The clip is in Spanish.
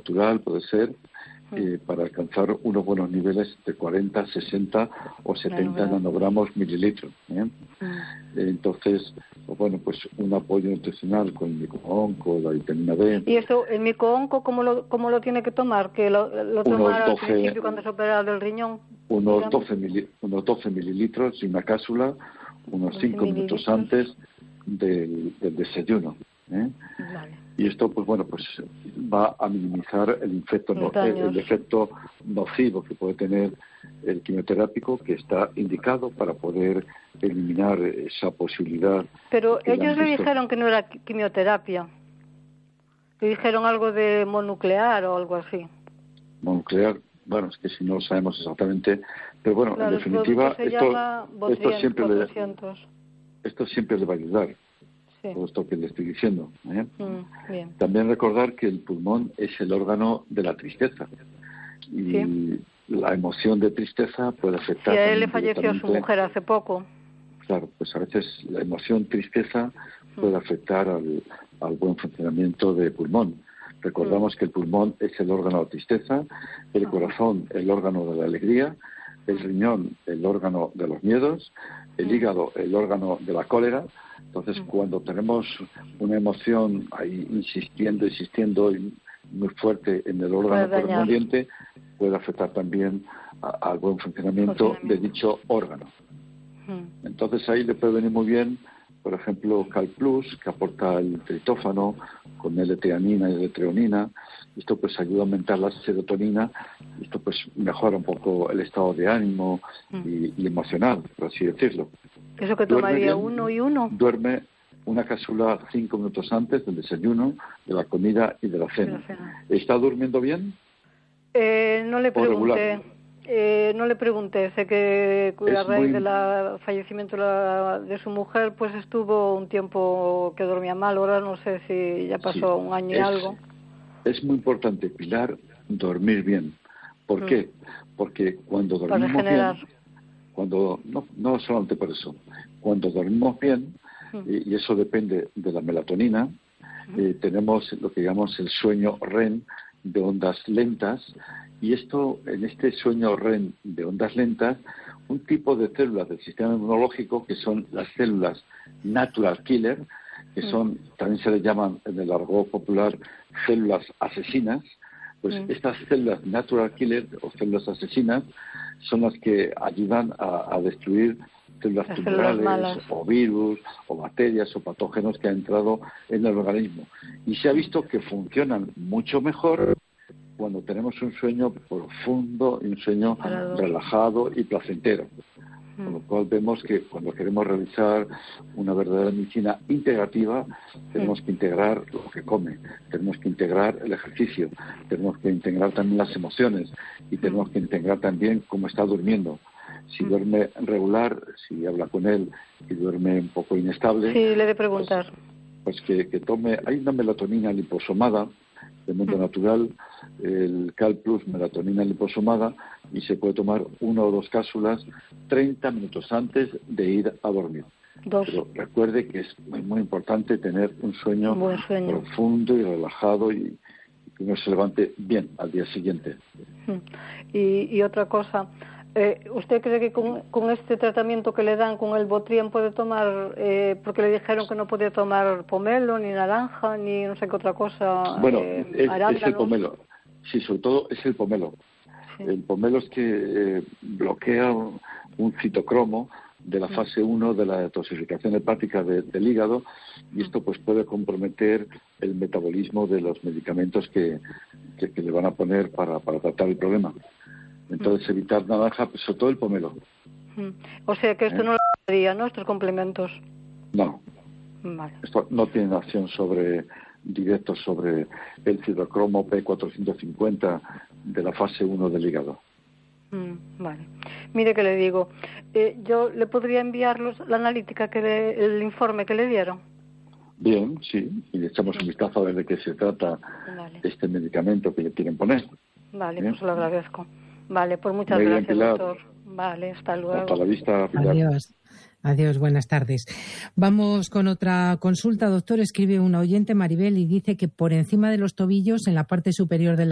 natural, puede ser, para alcanzar unos buenos niveles de 40, 60 o 70 nanogramos mililitros. Entonces, pues un apoyo nutricional con el mico-onco, la vitamina D. ¿Y esto, el mico-onco, cómo lo tiene que tomar? ¿Que lo tomara al principio cuando se opera del riñón? Unos 12 mililitros y una cápsula unos 5 minutos antes del desayuno. Vale. Y esto pues va a minimizar el efecto nocivo que puede tener el quimioterápico, que está indicado para poder eliminar esa posibilidad. Pero ellos le dijeron que no era quimioterapia. Le dijeron algo de monuclear o algo así. Monuclear, es que si no sabemos exactamente, pero claro, en definitiva esto siempre le va a ayudar. Todo esto que le estoy diciendo. Bien. También recordar que el pulmón es el órgano de la tristeza y la emoción de tristeza puede afectar. Y a él le falleció su mujer hace poco. Claro, pues a veces la emoción tristeza puede afectar al buen funcionamiento del pulmón. Recordamos que el pulmón es el órgano de la tristeza, el corazón el órgano de la alegría, el riñón el órgano de los miedos, el hígado el órgano de la cólera. Entonces, cuando tenemos una emoción ahí insistiendo y muy fuerte en el órgano correspondiente, puede afectar también al buen funcionamiento de dicho órgano. Entonces, ahí le puede venir muy bien, por ejemplo, Cal Plus, que aporta el tritófano con L-teanina y L-treonina. Esto pues ayuda a aumentar la serotonina. Esto pues mejora un poco el estado de ánimo y emocional, por así decirlo. ¿Eso que tomaría uno y uno? Duerme una cápsula 5 minutos antes del desayuno, de la comida y de la cena. ¿Está durmiendo bien? No le pregunté. No le pregunté. Sé que a raíz del fallecimiento de su mujer, pues estuvo un tiempo que dormía mal. Ahora no sé si ya pasó un año y algo. Es muy importante, Pilar, dormir bien. ¿Por qué? Porque cuando dormimos bien, no solamente por eso, cuando dormimos bien, y eso depende de la melatonina, tenemos lo que llamamos el sueño REM de ondas lentas, y en este sueño REM de ondas lentas, un tipo de células del sistema inmunológico, que son las células natural killer, que también se les llaman en el argot popular células asesinas. Pues estas células natural killer o células asesinas son las que ayudan a destruir células tumorales o virus o bacterias o patógenos que han entrado en el organismo. Y se ha visto que funcionan mucho mejor cuando tenemos un sueño profundo y un sueño relajado y placentero. Con lo cual vemos que cuando queremos realizar una verdadera medicina integrativa, tenemos que integrar lo que come, tenemos que integrar el ejercicio, tenemos que integrar también las emociones y tenemos que integrar también cómo está durmiendo. Si duerme regular, si habla con él y duerme un poco inestable... Sí, le he de preguntar. Pues que tome... Hay una melatonina liposomada de mundo natural, el Cal Plus melatonina liposomada, y se puede tomar 1 o 2 cápsulas 30 minutos antes de ir a dormir. Pero recuerde que es muy, muy importante tener un sueño profundo y relajado y que uno se levante bien al día siguiente. Y otra cosa, ¿usted cree que con este tratamiento que le dan con el Botrien puede tomar, porque le dijeron que no podía tomar pomelo, ni naranja, ni no sé qué otra cosa? Bueno, es el pomelo. Sí, sobre todo es el pomelo. Sí. El pomelo es que bloquea un citocromo de la fase 1 de la detoxificación hepática del hígado, y esto pues puede comprometer el metabolismo de los medicamentos que le van a poner para tratar el problema. Entonces evitar naranja, pues sobre todo el pomelo. O sea que esto no lo daría, ¿no? Estos complementos. No. Vale. Esto no tiene acción directo sobre el citocromo P450 de la fase 1 del hígado. Vale. Mire que le digo, yo le podría enviar la analítica, el informe que le dieron. Bien, sí, y le echamos un vistazo a ver de qué se trata este medicamento que le quieren poner. Vale, pues lo agradezco. Vale, pues muchas gracias, Pilar. doctor. Vale, hasta luego. Hasta la vista, Pilar. Adiós, buenas tardes. Vamos con otra consulta, doctor. Escribe una oyente, Maribel, y dice que por encima de los tobillos, en la parte superior de la